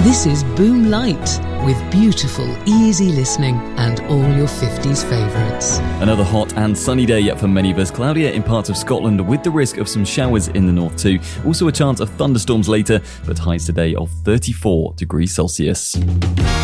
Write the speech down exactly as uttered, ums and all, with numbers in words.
This is Boom Light, with beautiful, easy listening and all your fifties favourites. Another hot and sunny day yet for many of us. Cloudier in parts of Scotland with the risk of some showers in the north too. Also a chance of thunderstorms later, but highs today of thirty-four degrees Celsius.